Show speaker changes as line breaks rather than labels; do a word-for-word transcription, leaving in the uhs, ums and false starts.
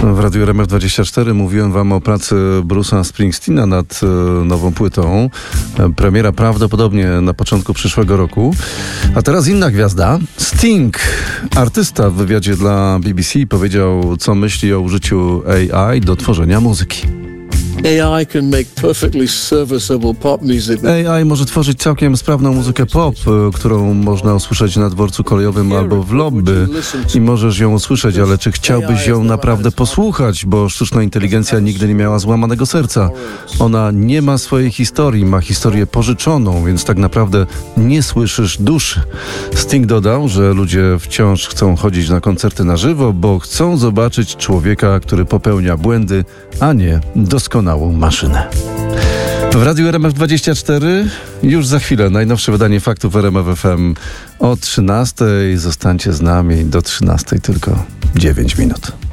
W Radiu R M F dwadzieścia cztery mówiłem wam o pracy Bruce'a Springsteena nad e, nową płytą. E, premiera prawdopodobnie na początku przyszłego roku. A teraz inna gwiazda. Sting, artysta w wywiadzie dla B B C powiedział, co myśli o użyciu A I do tworzenia muzyki.
A I can make perfectly serviceable pop music.
A I może tworzyć całkiem sprawną muzykę pop, którą można usłyszeć na dworcu kolejowym albo w lobby i możesz ją usłyszeć, ale czy chciałbyś ją naprawdę posłuchać, bo sztuczna inteligencja nigdy nie miała złamanego serca. Ona nie ma swojej historii, ma historię pożyczoną, więc tak naprawdę nie słyszysz duszy. Sting dodał, że ludzie wciąż chcą chodzić na koncerty na żywo, bo chcą zobaczyć człowieka, który popełnia błędy, a nie doskonałą maszynę. W Radiu R M F dwadzieścia cztery już za chwilę najnowsze wydanie faktów R M F F M o trzynastej. Zostańcie z nami do trzynastej, tylko dziewięć minut.